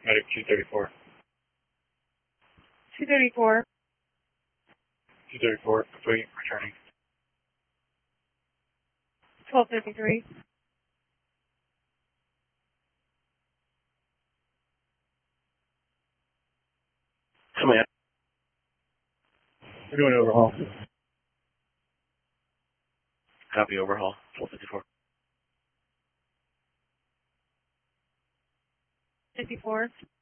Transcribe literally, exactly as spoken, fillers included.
Medic two thirty-four. two thirty-four. two thirty-four, complete, returning. twelve fifty-three. Command. We're doing overhaul. Copy, overhaul, twelve fifty-four. fifty-four.